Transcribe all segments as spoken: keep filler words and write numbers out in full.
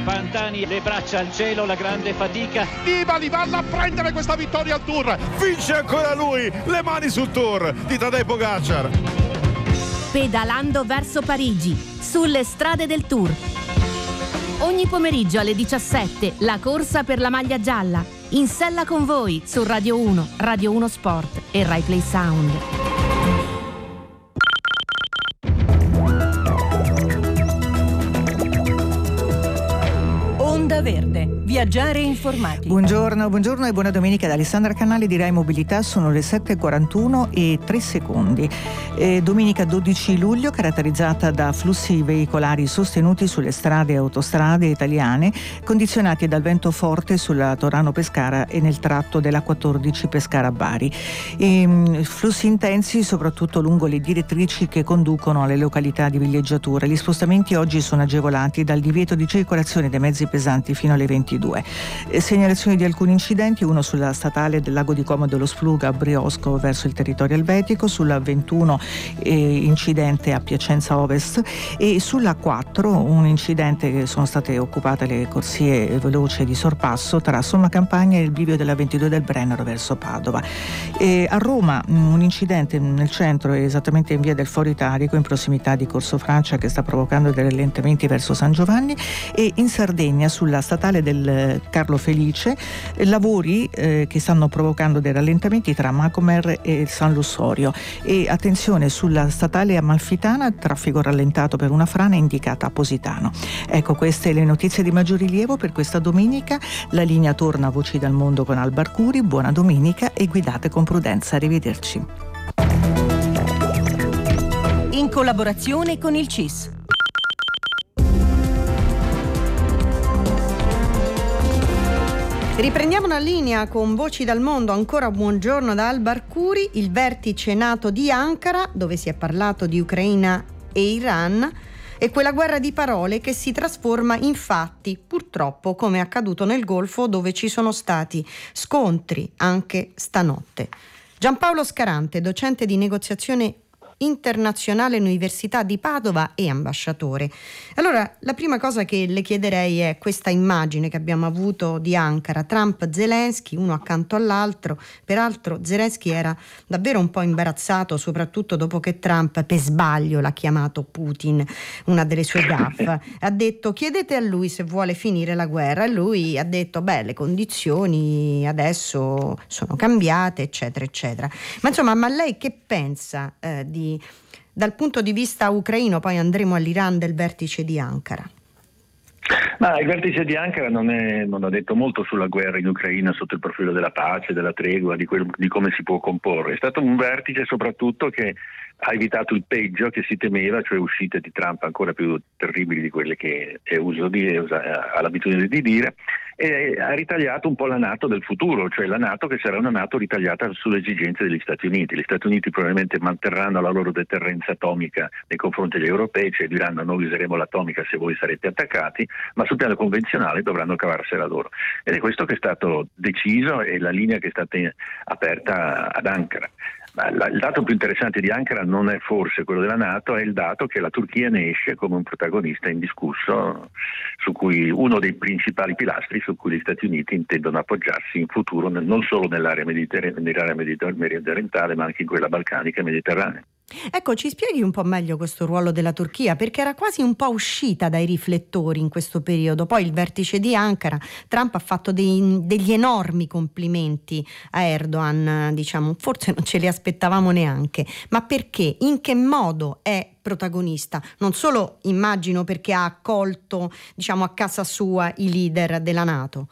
Pantani, le braccia al cielo, la grande fatica. Nibali va a prendere questa vittoria al Tour. Vince ancora lui, le mani sul Tour di Tadej Pogacar. Pedalando verso Parigi, sulle strade del Tour. Ogni pomeriggio alle diciassette, la corsa per la maglia gialla. In sella con voi su Radio uno, Radio uno Sport e Rai Play Sound. Onda Verde, viaggiare informati. Buongiorno, buongiorno e buona domenica da Alessandra Canali di Rai Mobilità. Sono le sette e quarantuno e tre secondi. Eh, domenica dodici luglio, caratterizzata da flussi veicolari sostenuti sulle strade e autostrade italiane, condizionati dal vento forte sulla Torano-Pescara e nel tratto della quattordici Pescara-Bari. E, flussi intensi soprattutto lungo le direttrici che conducono alle località di villeggiatura. Gli spostamenti oggi sono agevolati dal divieto di circolazione dei mezzi pesanti fino alle ventidue. E segnalazioni di alcuni incidenti, uno sulla statale del Lago di Como dello Spluga a Briosco verso il territorio elvetico, sulla ventuno eh, incidente a Piacenza Ovest e sulla quattro un incidente che sono state occupate le corsie veloci di sorpasso tra Somma Campagna e il bivio della ventidue del Brennero verso Padova. E a Roma un incidente nel centro, esattamente in via del Foro Italico in prossimità di Corso Francia, che sta provocando dei rallentamenti verso San Giovanni, e in Sardegna sulla statale del Carlo Felice lavori eh, che stanno provocando dei rallentamenti tra Macomer e San Lussorio. E attenzione sulla statale Amalfitana, traffico rallentato per una frana indicata a Positano. Ecco, queste le notizie di maggior rilievo per questa domenica. La linea torna a Voci dal Mondo con Alba Arcuri. Buona domenica e guidate con prudenza. Arrivederci. In collaborazione con il C I S. Riprendiamo la linea con Voci dal Mondo. Ancora buongiorno da Alba Arcuri. Il vertice NATO di Ankara, dove si è parlato di Ucraina e Iran, e quella guerra di parole che si trasforma in fatti, purtroppo, come è accaduto nel Golfo, dove ci sono stati scontri anche stanotte. Giampaolo Scarante, docente di negoziazione internazionale all'Università di Padova e ambasciatore. Allora, la prima cosa che le chiederei è questa immagine che abbiamo avuto di Ankara, Trump-Zelensky, uno accanto all'altro. Peraltro Zelensky era davvero un po' imbarazzato, soprattutto dopo che Trump per sbaglio l'ha chiamato Putin, una delle sue gaffe. Ha detto: chiedete a lui se vuole finire la guerra, e lui ha detto: beh, le condizioni adesso sono cambiate, eccetera eccetera. Ma insomma, ma lei che pensa eh, di dal punto di vista ucraino? Poi andremo all'Iran, del vertice di Ankara. Ma il vertice di Ankara non, è, non ha detto molto sulla guerra in Ucraina sotto il profilo della pace, della tregua, di, quel, di come si può comporre. È stato un vertice soprattutto che ha evitato il peggio che si temeva, cioè uscite di Trump ancora più terribili di quelle che è uso di, è usa, ha l'abitudine di dire, e ha ritagliato un po' la NATO del futuro, cioè la NATO che sarà una NATO ritagliata sulle esigenze degli Stati Uniti. Gli Stati Uniti probabilmente manterranno la loro deterrenza atomica nei confronti degli europei, cioè diranno: noi useremo l'atomica se voi sarete attaccati, ma sul piano convenzionale dovranno cavarsela loro. Ed è questo che è stato deciso e la linea che è stata aperta ad Ankara. Ma il dato più interessante di Ankara non è forse quello della NATO, è il dato che la Turchia ne esce come un protagonista indiscusso, su cui uno dei principali pilastri su cui gli Stati Uniti intendono appoggiarsi in futuro, non solo nell'area, mediter- nell'area mediter- mediorientale, ma anche in quella balcanica e mediterranea. Ecco, ci spieghi un po' meglio questo ruolo della Turchia, perché era quasi un po' uscita dai riflettori in questo periodo. Poi il vertice di Ankara, Trump ha fatto dei, degli enormi complimenti a Erdogan, diciamo, forse non ce li aspettavamo neanche. Ma perché? In che modo è protagonista? Non solo, immagino, perché ha accolto, diciamo, a casa sua i leader della NATO.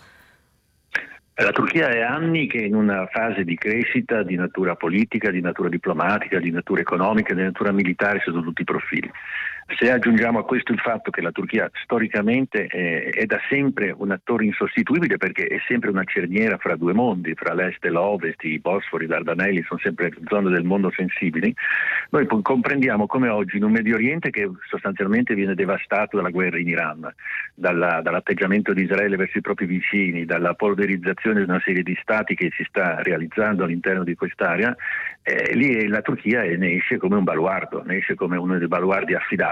La Turchia è anni che è in una fase di crescita di natura politica, di natura diplomatica, di natura economica, di natura militare sotto tutti i profili. Se aggiungiamo a questo il fatto che la Turchia storicamente è, è da sempre un attore insostituibile, perché è sempre una cerniera fra due mondi, fra l'est e l'ovest, i Bosfori, i Dardanelli sono sempre zone del mondo sensibili, noi comprendiamo come oggi in un Medio Oriente che sostanzialmente viene devastato dalla guerra in Iran, dalla, dall'atteggiamento di Israele verso i propri vicini, dalla polverizzazione di una serie di stati che si sta realizzando all'interno di quest'area, eh, lì la Turchia ne esce come un baluardo, ne esce come uno dei baluardi affidabili.